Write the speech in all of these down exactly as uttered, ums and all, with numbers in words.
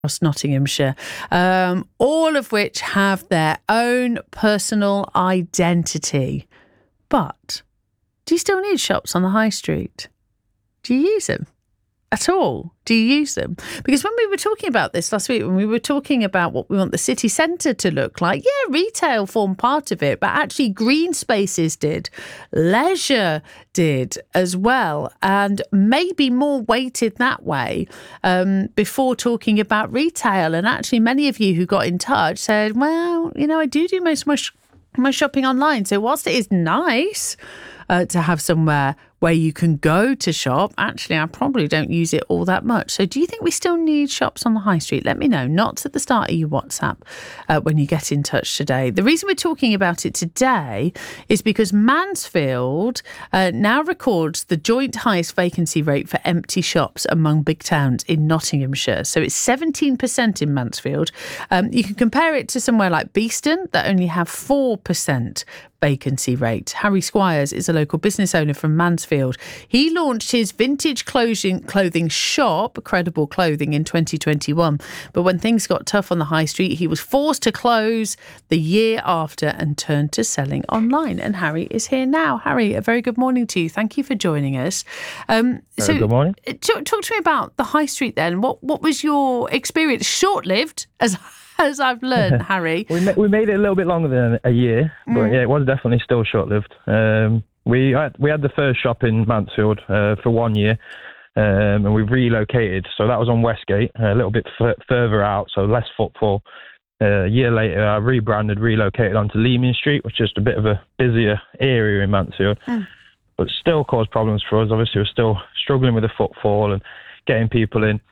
across Nottinghamshire, um, all of which have their own personal identity. But do you still need shops on the high street? Do you use them at all? Do you use them? Because when we were talking about this last week, when we were talking about what we want the city centre to look like, yeah, retail formed part of it, but actually green spaces did, leisure did as well, and maybe more weighted that way um, before talking about retail. And actually many of you who got in touch said, well, you know, I do do most of my, sh- my shopping online. So whilst it is nice uh, to have somewhere where you can go to shop, actually, I probably don't use it all that much. So do you think we still need shops on the high street? Let me know. Not at the start of your WhatsApp uh, when you get in touch today. The reason we're talking about it today is because Mansfield uh, now records the joint highest vacancy rate for empty shops among big towns in Nottinghamshire. So it's seventeen percent in Mansfield. Um, you can compare it to somewhere like Beeston that only have four percent vacancy rate. Harry Squires is a local business owner from Mansfield. He launched his vintage clothing clothing shop, Credible Clothing, in twenty twenty-one. But when things got tough on the high street, he was forced to close the year after and turned to selling online. And Harry is here now. Harry, a very good morning to you. Thank you for joining us. Um, so, good morning. Talk, talk to me about the high street then. What what was your experience? Short-lived, as As I've learned, Harry. we, ma- we made it a little bit longer than a year, but mm. yeah, it was definitely still short-lived. Um, we had we had the first shop in Mansfield uh, for one year, um, and we relocated. So that was on Westgate, a little bit f- further out, so less footfall. Uh, a year later, I rebranded, relocated onto Leeming Street, which is just a bit of a busier area in Mansfield, mm. but still caused problems for us. Obviously, we're still struggling with the footfall and getting people in.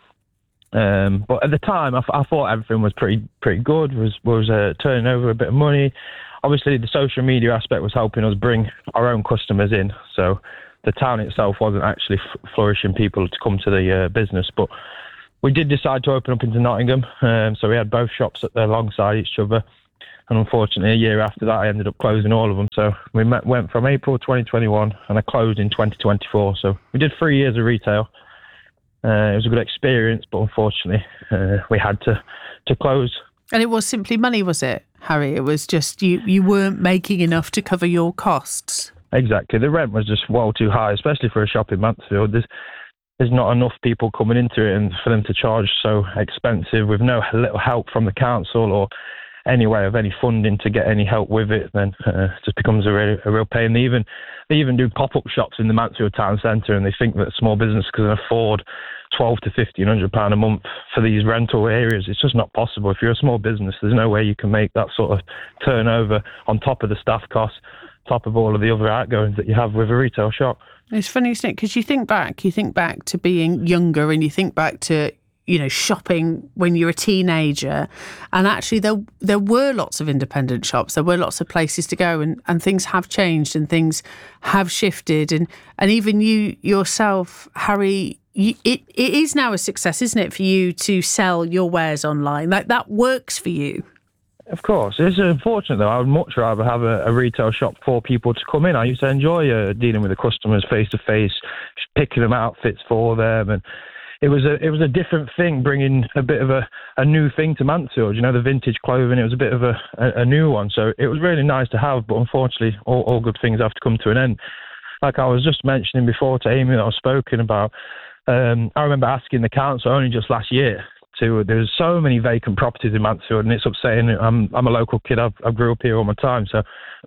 Um, but at the time, I, I thought everything was pretty pretty good. Was was uh, turning over a bit of money. Obviously, the social media aspect was helping us bring our own customers in. So the town itself wasn't actually f- flourishing people to come to the uh, business. But we did decide to open up into Nottingham. Um, so we had both shops alongside each other. And unfortunately, a year after that, I ended up closing all of them. So we met, went from April twenty twenty-one, and I closed in twenty twenty-four. So we did three years of retail. Uh, it was a good experience, but unfortunately, uh, we had to, to close. And it was simply money, was it, Harry? It was just you, you weren't making enough to cover your costs. Exactly. The rent was just well too high, especially for a shop in Mansfield. There's, there's not enough people coming into it, and for them to charge so expensive with no little help from the council or any way of any funding to get any help with it, then uh, it just becomes a real, a real pain. They even they even do pop-up shops in the Mansfield town centre, and they think that small business can afford twelve to fifteen hundred pound a month for these rental areas. It's just not possible. If you're a small business, there's no way you can make that sort of turnover on top of the staff costs, top of all of the other outgoings that you have with a retail shop. It's funny, isn't it? Because you think back, you think back to being younger, and you think back to, you know, shopping when you're a teenager, and actually there there were lots of independent shops, there were lots of places to go, and, and things have changed and things have shifted, and and even you yourself, Harry, you, it it is now a success, isn't it, for you to sell your wares online? Like, that works for you. Of course. It's unfortunate though. I would much rather have a, a retail shop for people to come in. I used to enjoy uh, dealing with the customers face to face, picking them outfits for them, and It was a it was a different thing, bringing a bit of a, a new thing to Mansfield. You know, the vintage clothing. It was a bit of a, a, a new one, so it was really nice to have. But unfortunately, all, all good things have to come to an end. Like I was just mentioning before to Amy that I've spoken about. Um, I remember asking the council only just last year to. There's so many vacant properties in Mansfield, and it's upsetting. I'm I'm a local kid. I've, I grew up here all my time, so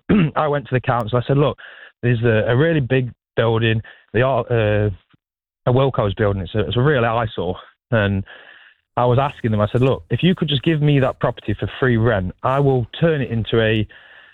I went to the council. I said, look, there's a, a really big building. They are. Uh, a Wilco's building. It's a, it's a real eyesore. And I was asking them, I said, look, if you could just give me that property for free rent, I will turn it into a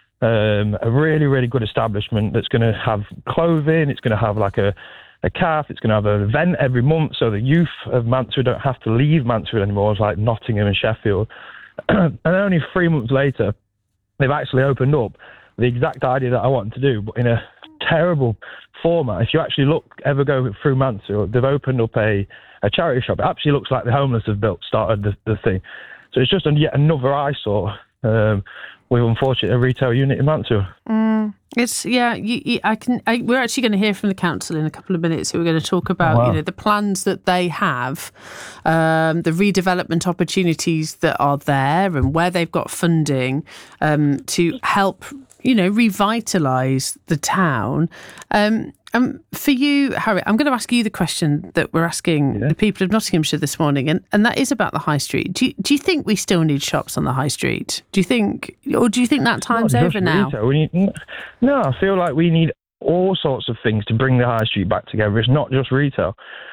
um, a really, really good establishment that's going to have clothing. It's going to have like a, a calf. It's going to have an event every month, so the youth of Mansfield don't have to leave Mansfield anymore. It's like Nottingham and Sheffield. And only three months later, they've actually opened up the exact idea that I wanted to do, but in a terrible format. If you actually look, ever go through Mansfield, they've opened up a, a charity shop. It actually looks like the homeless have built, started the, the thing. So it's just a, yet another eyesore um, with unfortunately a retail unit in Mansfield. Mm, it's yeah. You, you, I can. I, we're actually going to hear from the council in a couple of minutes. Who are going to talk about Oh, wow. you know the plans that they have, um, the redevelopment opportunities that are there, and where they've got funding um, to help you know revitalise the town. Um, Um, for you, Harry, I'm going to ask you the question that we're asking Yeah. the people of Nottinghamshire this morning, and, and that is about the high street. Do you, do you think we still need shops on the high street? Do you think, or do you think that time's Not over just now? retail. We need, no, I feel like we need all sorts of things to bring the high street back together. It's not just retail.